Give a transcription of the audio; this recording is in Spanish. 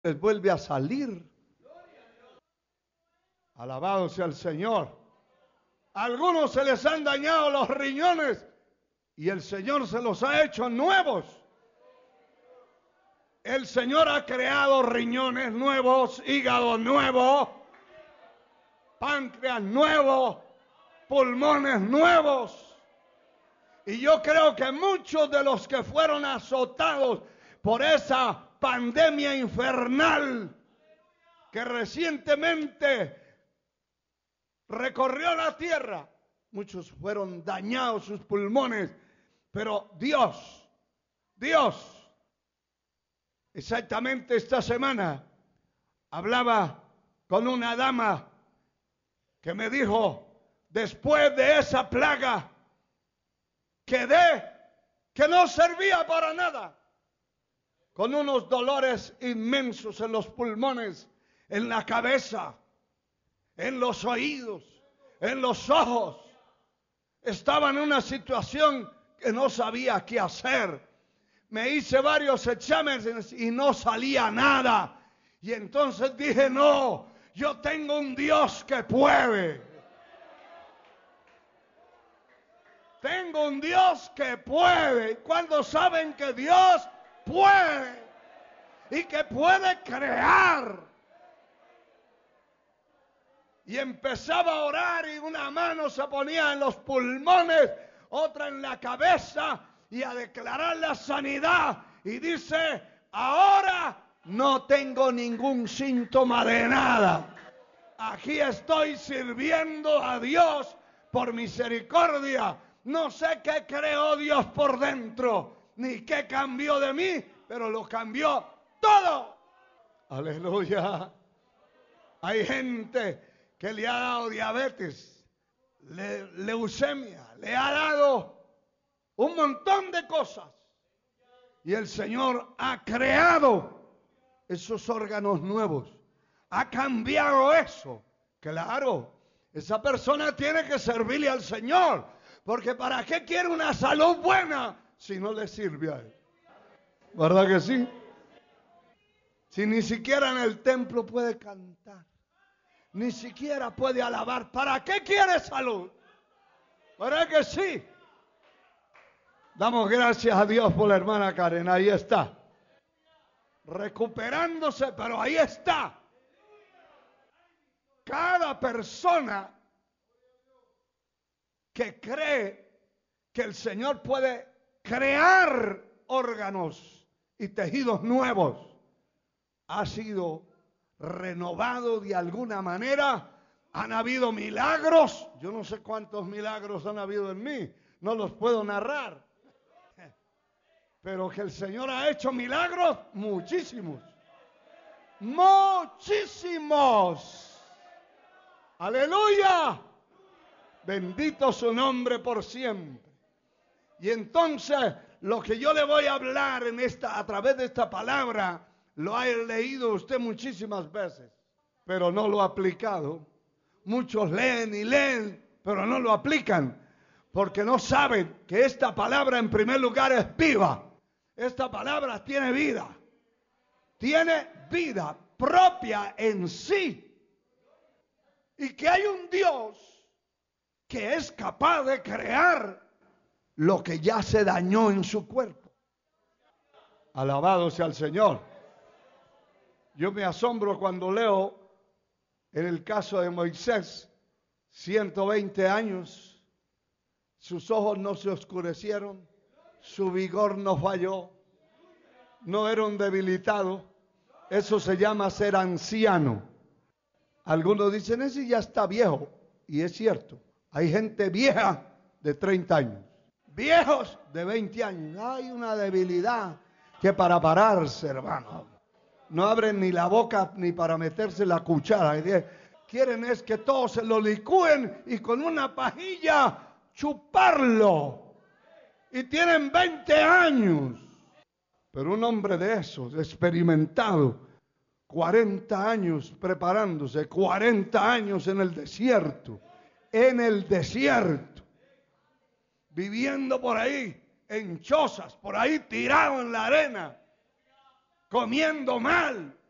les vuelve a salir. Alabado sea el Señor. A algunos se les han dañado los riñones y el Señor se los ha hecho nuevos. El Señor ha creado riñones nuevos, hígado nuevo, páncreas nuevo, pulmones nuevos. Y yo creo que muchos de los que fueron azotados por esa pandemia infernal que recientemente recorrió la tierra, muchos fueron dañados sus pulmones, pero Dios, exactamente esta semana hablaba con una dama que me dijo, después de esa plaga, quedé que no servía para nada, con unos dolores inmensos en los pulmones, en la cabeza, en los oídos, en los ojos. Estaba en una situación que no sabía qué hacer. Me hice varios exámenes y no salía nada. Y entonces dije, no, yo tengo un Dios que puede. Tengo un Dios que puede. Cuando saben que Dios puede y que puede crear. Y empezaba a orar y una mano se ponía en los pulmones, otra en la cabeza y a declarar la sanidad. Y dice, ahora no tengo ningún síntoma de nada. Aquí estoy sirviendo a Dios por misericordia. No sé qué creó Dios por dentro, ni qué cambió de mí, pero lo cambió todo. Aleluya. Hay gente que le ha dado diabetes, leucemia, le ha dado un montón de cosas. Y el Señor ha creado esos órganos nuevos. Ha cambiado eso. Claro, esa persona tiene que servirle al Señor. Porque ¿para qué quiere una salud buena si no le sirve a Él? ¿Verdad que sí? Si ni siquiera en el templo puede cantar. Ni siquiera puede alabar. ¿Para qué quiere salud? ¿Verdad que sí? Damos gracias a Dios por la hermana Karen. Ahí está. Recuperándose, pero ahí está. Cada persona que cree que el Señor puede crear órganos y tejidos nuevos ha sido renovado de alguna manera. Han habido milagros. Yo no sé cuántos milagros han habido en mí. No los puedo narrar. Pero que el Señor ha hecho milagros, muchísimos. Muchísimos. Aleluya. Bendito su nombre por siempre. Y entonces, lo que yo le voy a hablar a través de esta palabra, lo ha leído usted muchísimas veces, pero no lo ha aplicado. Muchos leen y leen, pero no lo aplican, porque no saben que esta palabra en primer lugar es viva. Esta palabra tiene vida propia en sí, y que hay un Dios que es capaz de crear lo que ya se dañó en su cuerpo. Alabado sea el Señor. Yo me asombro cuando leo en el caso de Moisés, 120 años, sus ojos no se oscurecieron, su vigor no falló, no era un debilitado. Eso se llama ser anciano. Algunos dicen, ese ya está viejo, y es cierto. Hay gente vieja de 30 años, viejos de 20 años. Hay una debilidad que para pararse, hermano, no abren ni la boca ni para meterse la cuchara. Quieren es que todos se lo licúen y con una pajilla chuparlo. Y tienen 20 años. Pero un hombre de esos, experimentado, 40 años preparándose, 40 años en el desierto, viviendo por ahí, en chozas, por ahí tirado en la arena, comiendo mal,